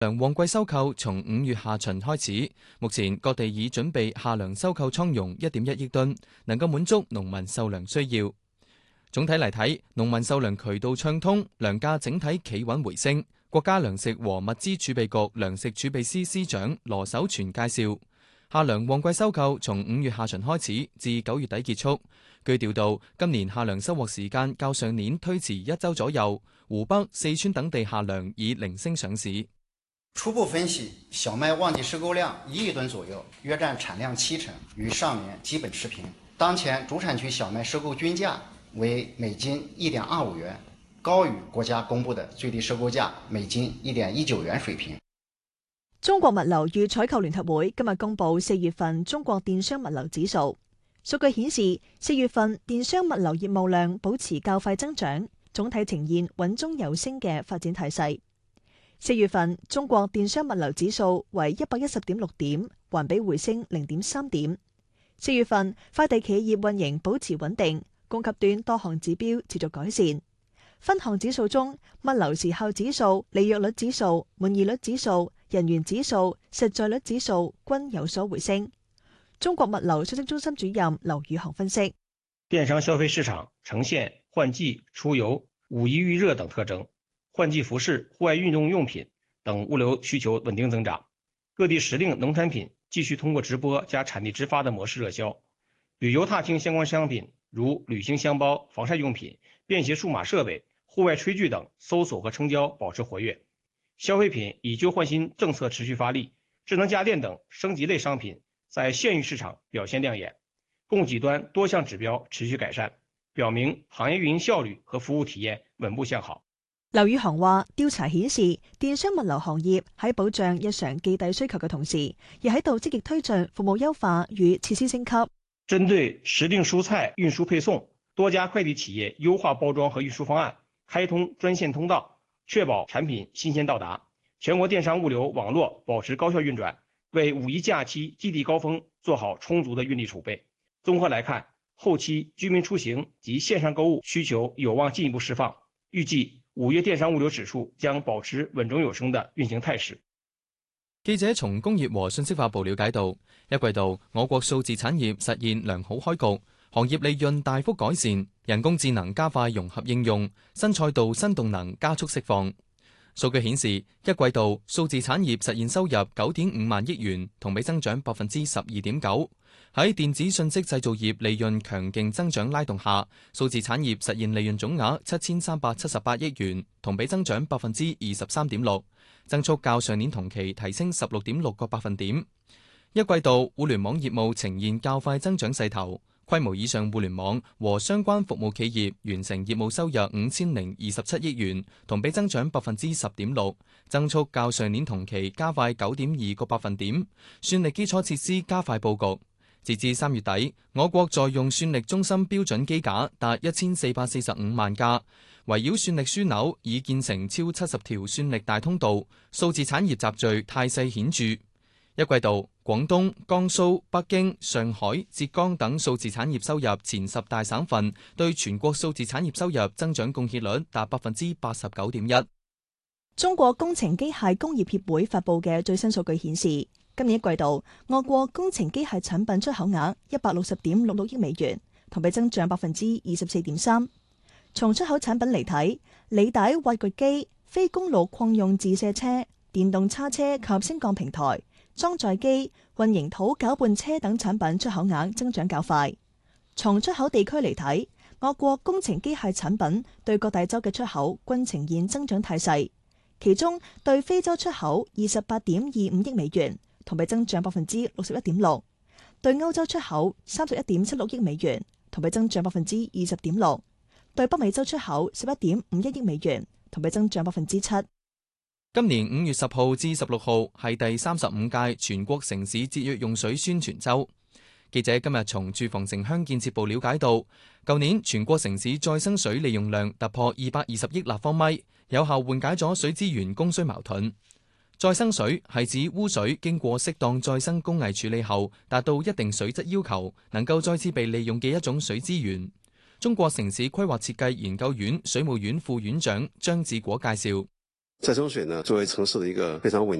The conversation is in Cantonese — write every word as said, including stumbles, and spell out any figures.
糧旺季收購從五月下旬開始，目前各地已準備夏糧收購倉容一點一億噸，能夠滿足農民售糧需要。總體嚟睇，農民售糧渠道暢通，糧價整體企穩回升。國家糧食和物資儲備局糧食儲備司司長羅守全介紹，夏糧旺季收購從五月下旬開始至九月底結束。據調度，今年夏糧收穫時間較上年推遲一周左右。湖北、四川等地夏糧已零星上市。 初步分析，小麥旺季收購量一億噸左右，約佔產量七成，與上年基本持平。當前主產區小麥收購均價為每斤一點二五元，高於國家公布的最低收購價每斤一點一九元水平。 中國物流與採購聯合會今日公布四月份中國電商物流指數，數據顯示四月份電商物流業務量保持較快增長，總體呈現穩中有升嘅發展態勢。四月份中國電商物流指數為一百一十點六點，環比回升零點三點。四月份快遞企業運營保持穩定，供給端多項指標持續改善。分項指數中，物流時效指數、履約率指數、滿意率指數、人員指數、實在率指數均有所回升。中國物流信息中心主任劉宇航分析： 電商消費市場呈現換季、出遊、五一預熱等特徵。換季服飾、戶外運動用品等物流需求穩定增長，各地時令農產品繼續通過直播加產地直發的模式熱銷，旅遊踏青相關商品如旅行箱包、防曬用品、便攜數碼設備、戶外炊具等搜索和成交保持活躍。消費品以舊換新政策持續發力，智能家電等升級類商品在縣域市場表現亮眼，供給端多項指標持續改善，表明行業運營效率和服務體驗穩步向好。 劉宇航話：調查顯示，電商物流行業喺保障日常寄遞需求嘅同時，亦喺度積極推進服務優化與設施升級。 針對時令蔬菜運輸配送，多家快遞企業優化包裝和運輸方案，開通專線通道，確保產品新鮮到達。全國電商物流網絡保持高效運轉，為五一假期基地高峰做好充足的運力儲備。綜合來看，後期居民出行及線上購物需求有望進一步釋放，預計五月電商物流指數將保持穩中有升的運行態勢。 記者從工業和信息化部了解到，一季度我國數字產業實現良好開局，行業利潤大幅改善，人工智能加快融合應用，新賽道新動能加速釋放。數據顯示，一季度數字產業實現收入九點五萬億元，同比增長百分之十二點九。喺電子信息製造業利潤強勁增長拉動下，數字產業實現利潤總額七千三百七十八億元，同比增長百分之二十三點六，增速較上年同期提升十六點六個百分點。一季度互聯網業務呈現較快增長勢頭，規模以上互聯網和相關服務企業完成業務收入五千零二十七億元，同比增長百分之十點六，增速較上年同期加快九點二個百分點。算力基礎設施加快佈局。截至三月底，我國在用算力中心標準機架達一千四百四十五萬架，圍繞算力樞紐已建成超七十條算力大通道，數字產業集聚態勢顯著。一季度，廣東、江蘇、北京、上海、浙江等數字產業收入前十大省份對全國數字產業收入增長貢獻率達百分之八十九點一。 中國工程機械工業協會發布嘅最新數據顯示，今年一季度，我國工程機械產品出口額一百六十點六六億美元，同比增長百分之二十四點三。從出口產品嚟睇，履帶挖掘機、非公路礦用自卸車、電動叉車及升降平台、裝載機、混凝土攪拌車等產品出口額增長較快。從出口地區嚟睇，我國工程機械產品對各大洲嘅出口均呈現增長態勢，其中對非洲出口二十八點二五億美元，同比增長百分之六十一點六；對歐洲出口三十一點七六億美元，同比增長百分之二十點六；對北美洲出口十一點五一億美元，同比增長百分之七。 今年五月十號至十六號係第三十五屆全國城市節約用水宣傳週。記者今日從住房城鄉建設部了解到，舊年全國城市再生水利用量突破二百二十億立方米，有效緩解咗水資源供需矛盾。再生水係指污水經過適當再生工藝處理後，達到一定水質要求，能夠再次被利用嘅一種水資源。中國城市規劃設計研究院水務院副院長張志果介紹。 再生水呢，作为城市的一个非常稳